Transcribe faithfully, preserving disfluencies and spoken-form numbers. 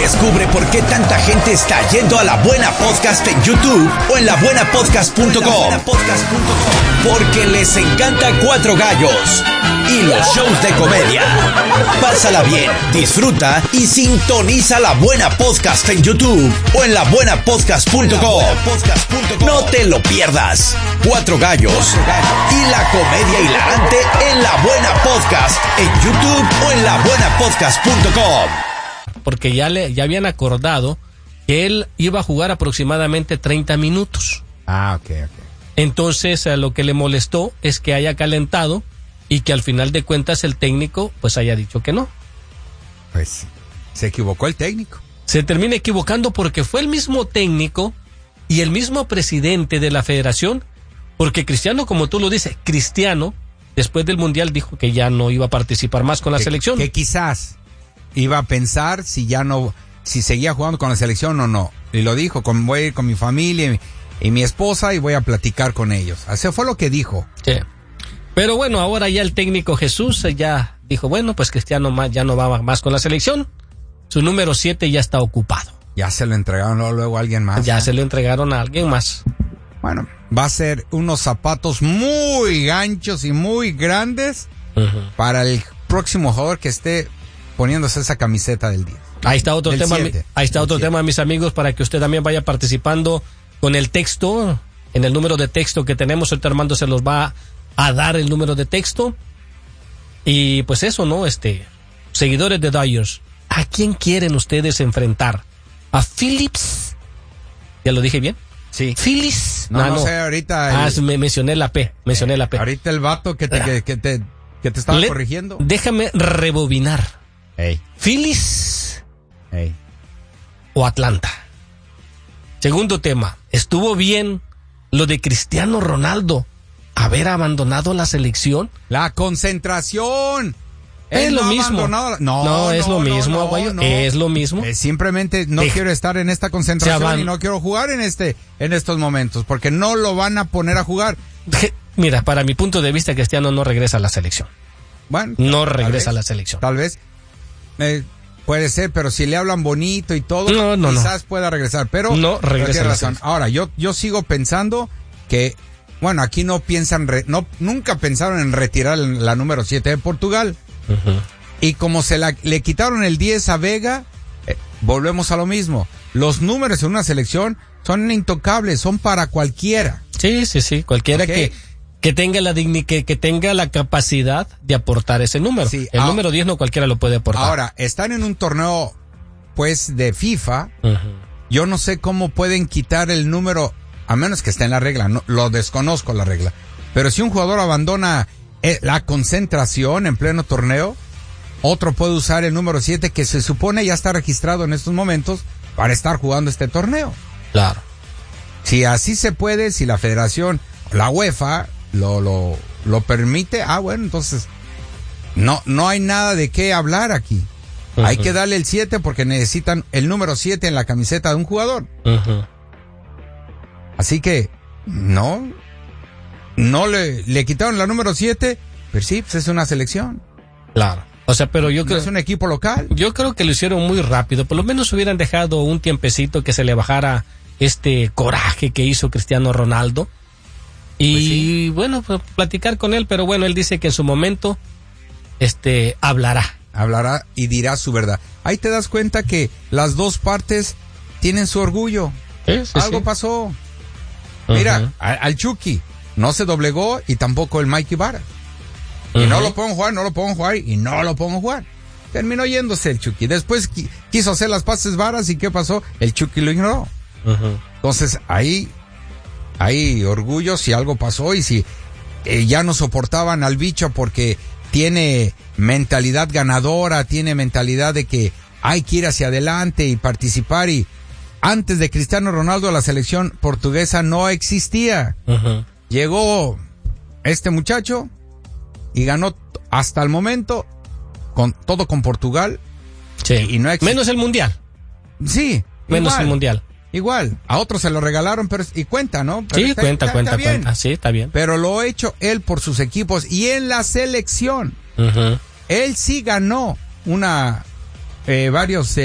Descubre por qué tanta gente está yendo a La Buena Podcast en YouTube o en la buena podcast punto com. Porque les encanta Cuatro Gallos y los shows de comedia. Pásala bien, disfruta y sintoniza La Buena Podcast en YouTube o en la buena podcast punto com. No te lo pierdas. Cuatro Gallos y la comedia hilarante en La Buena Podcast en YouTube o en la buena podcast punto com. Porque ya le ya habían acordado que él iba a jugar aproximadamente treinta minutos. Ah, ok, ok. Entonces, eh, lo que le molestó es que haya calentado y que al final de cuentas el técnico pues haya dicho que no. Pues se equivocó el técnico. Se termina equivocando porque fue el mismo técnico y el mismo presidente de la federación, porque Cristiano, como tú lo dices, Cristiano, después del Mundial dijo que ya no iba a participar más con la que, selección. Que quizás iba a pensar si ya no, si seguía jugando con la selección o no. Y lo dijo, con, voy a ir con mi familia y, y mi esposa y voy a platicar con ellos. Así fue lo que dijo. Sí. Pero bueno, ahora ya el técnico Jesús ya dijo, bueno, pues Cristiano ya no va más con la selección. Su número siete ya está ocupado. Ya se lo entregaron luego a alguien más. Ya ¿eh? se lo entregaron a alguien más. Bueno, va a ser unos zapatos muy anchos y muy grandes uh-huh. para el próximo jugador que esté poniéndose esa camiseta del día. Ahí está otro del tema, siete, ahí está otro siete. tema, mis amigos, para que usted también vaya participando con el texto, en el número de texto que tenemos. Ahorita Armando se los va a dar el número de texto. Y pues eso, ¿no? Este, seguidores de Dodgers, ¿a quién quieren ustedes enfrentar? ¿A Phillips? ¿Ya lo dije bien? Sí. ¿Phillips? No, ah, no, no sé, ahorita... El... Ah, me mencioné la P, mencioné eh, la P. Ahorita el vato que te, que, que te, que te estaba Le, corrigiendo. Déjame rebobinar. Hey. ¿Phillies hey. o Atlanta? Segundo tema, ¿estuvo bien lo de Cristiano Ronaldo haber abandonado la selección? La concentración. Es Él lo no mismo. No, no, no, es lo no, mismo, no, Aguayo. No. Es lo mismo. Eh, simplemente no Deja. quiero estar en esta concentración van... y no quiero jugar en este, en estos momentos, porque no lo van a poner a jugar. Mira, para mi punto de vista, Cristiano no regresa a la selección. Bueno, no regresa vez, a la selección. Tal vez. Eh, puede ser, pero si le hablan bonito y todo, no, no, quizás no. pueda regresar. Pero no regresa. Tiene razón. Ahora, yo, yo sigo pensando que, bueno, aquí no piensan, re, no, nunca pensaron en retirar la número siete de Portugal. Uh-huh. Y como se la, le quitaron el diez a Vega, eh, volvemos a lo mismo. Los números en una selección son intocables, son para cualquiera. Sí, sí, sí, cualquiera okay. que, que tenga la digni, que, que tenga la capacidad de aportar ese número. Sí, el ah, número diez no cualquiera lo puede aportar. Ahora, están en un torneo, pues, de FIFA. Uh-huh. Yo no sé cómo pueden quitar el número, a menos que esté en la regla, no, lo desconozco la regla. Pero si un jugador abandona eh, la concentración en pleno torneo, otro puede usar el número siete que se supone ya está registrado en estos momentos para estar jugando este torneo. Claro. Si así se puede, si la federación, la UEFA lo, lo, lo permite, ah bueno, entonces no, no hay nada de qué hablar aquí. Uh-huh. Hay que darle el siete porque necesitan el número siete en la camiseta de un jugador. Uh-huh. Así que, no, no le, le quitaron la número siete, pero sí, pues es una selección. Claro. O sea, pero yo creo... No es un equipo local. Yo creo que lo hicieron muy rápido. Por lo menos hubieran dejado un tiempecito que se le bajara este coraje que hizo Cristiano Ronaldo. Y pues sí. bueno, pues, platicar con él. Pero bueno, él dice que en su momento este hablará. Hablará y dirá su verdad. Ahí te das cuenta que las dos partes tienen su orgullo. Sí, sí, Algo sí. pasó. Mira, uh-huh. a, al Chucky no se doblegó y tampoco el Mikey Vara. Y uh-huh. no lo pueden jugar, no lo pueden jugar y no lo pueden jugar. Terminó yéndose el Chucky. Después qui- quiso hacer las paces varas y ¿qué pasó? El Chucky lo ignoró. Uh-huh. Entonces ahí hay orgullo si algo pasó y si eh, ya no soportaban al bicho porque tiene mentalidad ganadora, tiene mentalidad de que hay que ir hacia adelante y participar. Y antes de Cristiano Ronaldo la selección portuguesa no existía. Uh-huh. Llegó este muchacho y ganó hasta el momento con todo con Portugal. Sí. Y no existe. Menos el mundial. Sí. Menos igual, el mundial. Igual. A otros se lo regalaron, pero y cuenta, ¿no? Pero sí, está, cuenta, está, cuenta, está cuenta. Sí, está bien. Pero lo ha hecho él por sus equipos y en la selección. Uh-huh. Él sí ganó una eh, varios eh,